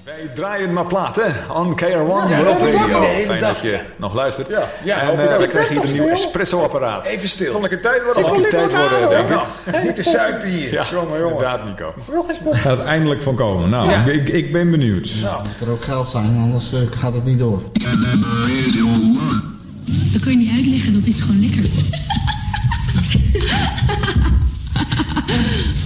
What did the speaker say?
Wij draaien maar plaat, hè? On KR1 World Radio. Fijn dat je nog luistert. En we krijgen hier een nieuw espresso-apparaat. Even stil. Vond ik het tijd worden, denk ik. Niet te suipen hier. Ja, inderdaad, Nico. Gaat het eindelijk van komen. Nou, ik ben benieuwd. Nou. Moet er ook geld zijn, anders gaat het niet door. Dat kun je niet uitleggen, dat is gewoon lekker.